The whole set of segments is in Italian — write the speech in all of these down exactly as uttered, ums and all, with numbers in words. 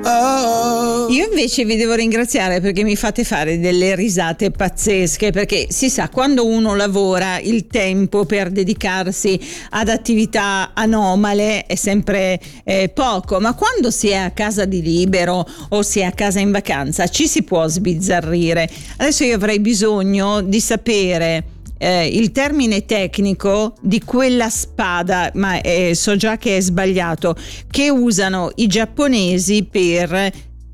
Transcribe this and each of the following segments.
Oh. Io invece vi devo ringraziare perché mi fate fare delle risate pazzesche, perché si sa, quando uno lavora il tempo per dedicarsi ad attività anomale è sempre eh, poco, ma quando si è a casa di libero o si è a casa in vacanza ci si può sbizzarrire. Adesso io avrei bisogno di sapere Eh, il termine tecnico di quella spada, ma eh, so già che è sbagliato, che usano i giapponesi per,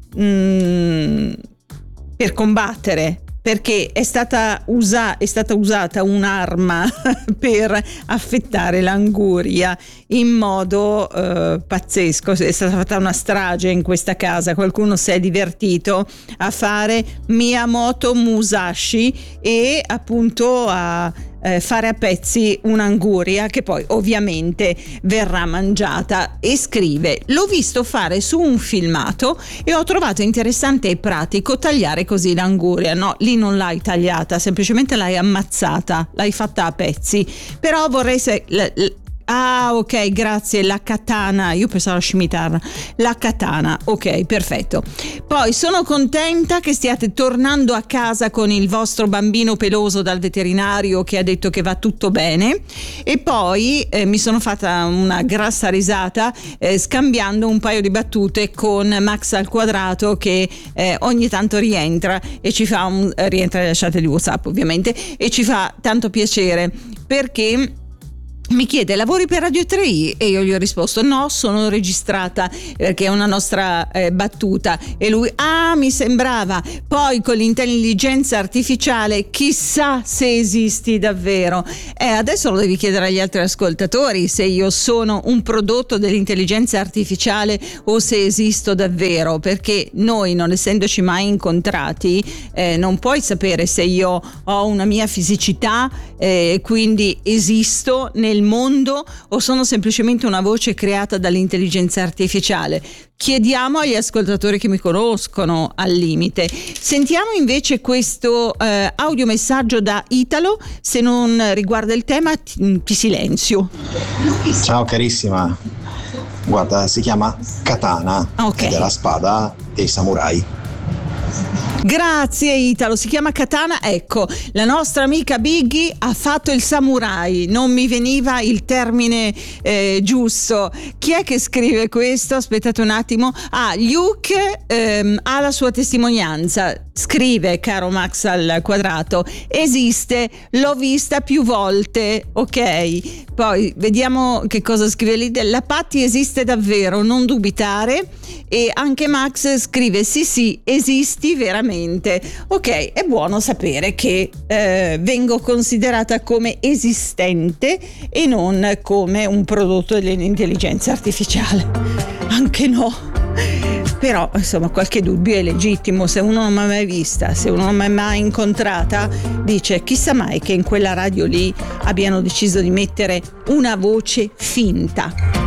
mm, per combattere, perché è stata, usa- è stata usata un'arma per affettare l'anguria in modo eh, pazzesco. È stata fatta una strage in questa casa, qualcuno si è divertito a fare Miyamoto Musashi e appunto a eh, fare a pezzi un'anguria che poi ovviamente verrà mangiata. E scrive: l'ho visto fare su un filmato e ho trovato interessante e pratico tagliare così l'anguria. No, lì non l'hai tagliata, semplicemente l'hai ammazzata, l'hai fatta a pezzi. Però vorrei se l- l- Ah, ok, grazie, la katana, io pensavo alla scimitarra, la katana, ok, perfetto. Poi sono contenta che stiate tornando a casa con il vostro bambino peloso dal veterinario che ha detto che va tutto bene. E poi eh, mi sono fatta una grassa risata eh, scambiando un paio di battute con Max al quadrato che eh, ogni tanto rientra e ci fa un, rientra le lasciate di WhatsApp ovviamente, e ci fa tanto piacere perché mi chiede: lavori per Radio tre i? E io gli ho risposto no, sono registrata, perché è una nostra eh, battuta. E lui: ah, mi sembrava. Poi con l'intelligenza artificiale chissà se esisti davvero. Eh, adesso lo devi chiedere agli altri ascoltatori se io sono un prodotto dell'intelligenza artificiale o se esisto davvero, perché noi, non essendoci mai incontrati, eh, non puoi sapere se io ho una mia fisicità e eh, quindi esisto nel mondo o sono semplicemente una voce creata dall'intelligenza artificiale. Chiediamo agli ascoltatori che mi conoscono al limite. Sentiamo invece questo eh, audiomessaggio da Italo. Se non riguarda il tema ti, ti silenzio. Ciao carissima, guarda, si chiama katana, okay. Ed è la spada dei samurai. Grazie Italo, si chiama katana. Ecco, la nostra amica Biggie ha fatto il samurai, non mi veniva il termine eh, giusto. Chi è che scrive questo? Aspettate un attimo. Ah, Luke ehm, ha la sua testimonianza. Scrive, caro Max al quadrato: esiste, l'ho vista più volte. Ok, poi vediamo che cosa scrive lì. La Patti esiste davvero, non dubitare. E anche Max scrive: sì sì, esisti veramente. Ok, è buono sapere che eh, vengo considerata come esistente e non come un prodotto dell'intelligenza artificiale. Anche no. Però insomma qualche dubbio è legittimo. Se uno non mi ha mai vista, se uno non mi ha mai incontrata, dice: chissà mai che in quella radio lì abbiano deciso di mettere una voce finta.